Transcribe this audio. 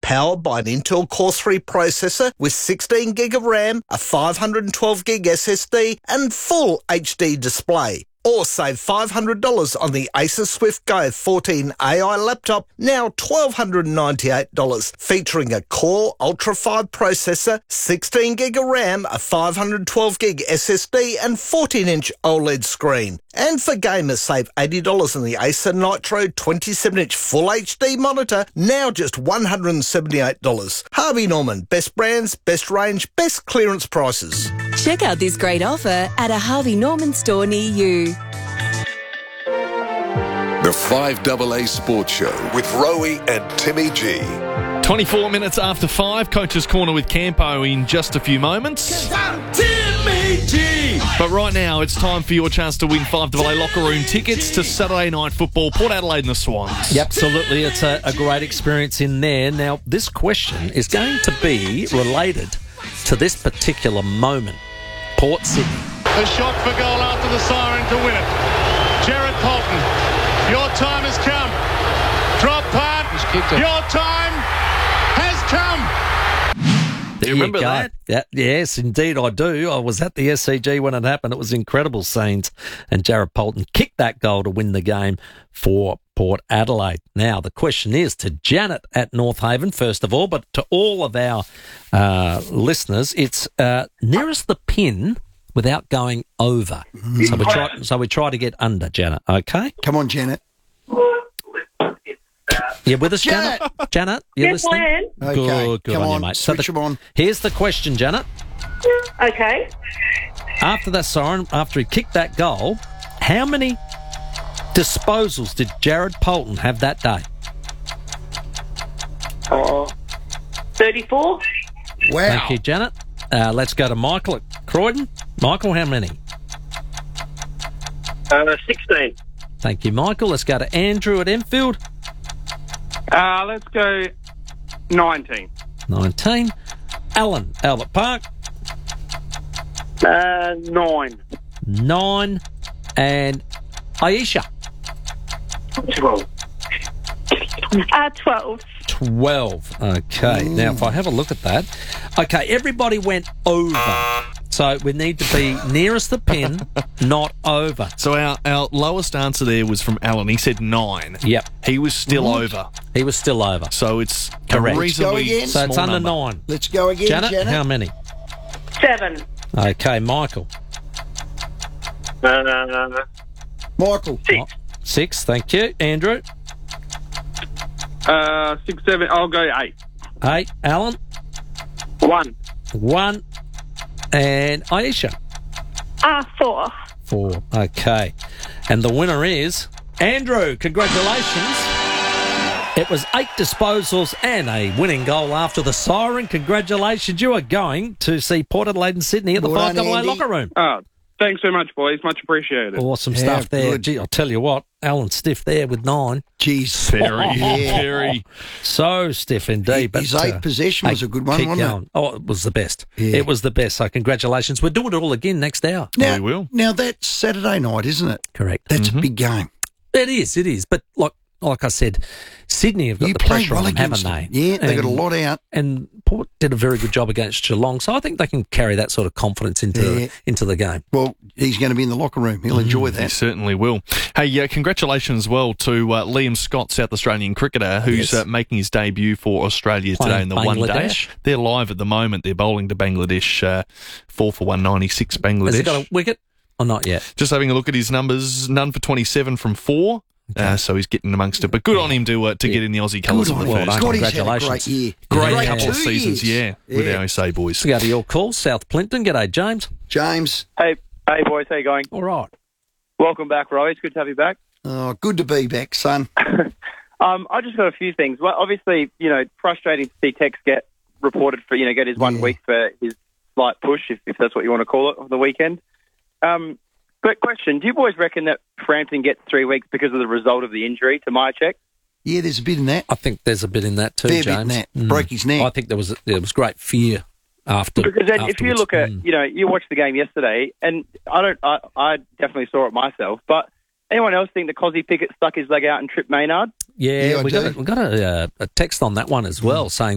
powered by an Intel Core 3 processor with 16 gig of RAM, a 512 gig SSD and full HD display. Or save $500 on the Asus Swift Go 14 AI laptop, now $1,298, featuring a Core Ultra 5 processor, 16 gig of RAM, a 512 gig SSD and 14-inch OLED screen. And for gamers, save $80 on the Acer Nitro 27-inch Full HD monitor, now just $178. Harvey Norman, best brands, best range, best clearance prices. Check out this great offer at a Harvey Norman store near you. The 5AA Sports Show with Rowie and Timmy G. 24 minutes after 5, Coach's Corner with Campo in just a few moments. Timmy G. But right now, it's time for your chance to win 5AA Locker Room tickets to Saturday Night Football, Port Adelaide and the Swans. Yep, absolutely. It's a great experience in there. Now, this question is going to be related to this particular moment. Port Sydney. The shot for goal after the siren to win it. Jared Polton. Your time has come. Drop punt. Your time has come. Do you remember that? Yeah, yes, indeed I do. I was at the SCG when it happened. It was incredible scenes. And Jared Polton kicked that goal to win the game for Port Adelaide. Now, the question is to Janet at North Haven, first of all, but to all of our listeners, it's nearest the pin without going over. So we try to get under, Janet, okay? Come on, Janet. You with us, Janet? Janet, you listening? Okay, Good come on you, on, mate. switch them on. Here's the question, Janet. Okay. After that siren, after he kicked that goal, how many disposals did Jared Polton have that day? 34. Wow. Thank you, Janet. Let's go to Michael at Croydon. Michael, how many? 16. Thank you, Michael. Let's go to Andrew at Enfield. Let's go 19. 19. Alan, Albert Park. 9. 9. And Aisha. 12. 12. 12. Okay. Now, if I have a look at that. Okay, everybody went over. So we need to be nearest the pin, not over. So our lowest answer there was from Alan. He said 9. Yep. He was still over. He was still over. So it's Correct. a reasonably Let's go again. So it's small under number. 9. Let's go again, Janet, how many? 7. Okay, Michael. Michael. 6. 6, thank you. Andrew? 6, 7. I'll go 8. 8. Alan? 1. 1. And Aisha? 4. 4. Okay. And the winner is Andrew. Congratulations. It was 8 disposals and a winning goal after the siren. Congratulations. You are going to see Port Adelaide and Sydney at the Well done, 5AA Andy. Locker Room. Thanks so much, boys. Much appreciated. Awesome Yeah, stuff there. good. Gee, I'll tell you what, Alan stiff there with 9. Jeez. Very. So stiff indeed. His but, 8 possession was a good one, keep wasn't going. Oh, it was the best. Yeah. It was the best. So congratulations. We're doing it all again next hour. it? Now, We will. Now, that's Saturday night, isn't it? Correct. That's a big game. It is. But like I said, Sydney have got You the played pressure well on them, haven't against them. they? Yeah, they got a lot out. And Port did a very good job against Geelong, so I think they can carry that sort of confidence into the game. Well, he's going to be in the locker room. He'll enjoy He that. certainly will. Hey, congratulations as well to Liam Scott, South Australian cricketer, who's making his debut for Australia today in the Playing One Day. Bangladesh. They're live at the moment. They're bowling to Bangladesh, 4 for 196 Bangladesh. Has he got a wicket or not yet? Just having a look at his numbers, none for 27 from 4. So he's getting amongst it. But good on him to get in the Aussie colours in the Good on first. him. God, he's had a Congratulations. great year. Great Yeah. couple of 2 seasons, years. with our SA boys. Let's go to your call, South Plinton. G'day, James. James, Hey, boys, how you going? All right. Welcome back, Roy. It's good to have you back. good to be back, son. I just got a few things. Well, obviously, frustrating to see Tex get reported for, get his 1 week for his slight push, if that's what you want to call it, on the weekend. But question, do you boys reckon that Frampton gets 3 weeks because of the result of the injury to Myercheck? Yeah, there's a bit in that. I think there's a bit in that too, Fair James. bit in that. Broke his neck. I think there was great fear after. Because then if you afterwards. look at, you watched the game yesterday, and I definitely saw it myself, but anyone else think that Cozzy Pickett stuck his leg out and tripped Maynard? Yeah, I we do. got a text on that one as well saying